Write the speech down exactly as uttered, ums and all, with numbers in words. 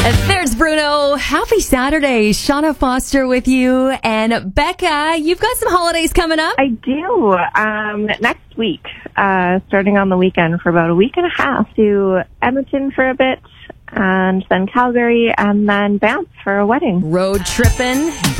There's Bruno. Happy Saturday. Shauna Foster with you. And Becca, you've got some holidays coming up. I do. Um, next week, uh, starting on the weekend for about a week and a half, to Edmonton for a bit, and then Calgary, and then Banff for a wedding. Road tripping.